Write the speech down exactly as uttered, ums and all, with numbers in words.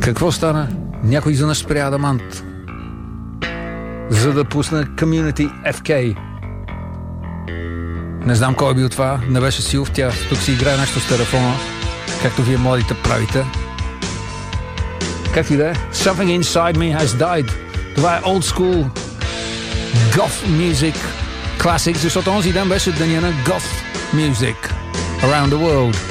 Какво стана? Някой изведнъж спря Адамант, за да пусне Community еф кей. Не знам кой е бил това, не беше Силв, тя тук си играе нещо с телефона, както вие младите правите. Как и да е? Something Inside Me Has Died. Това е old school goth music classic, защото онзи ден беше деня на goth music around the world.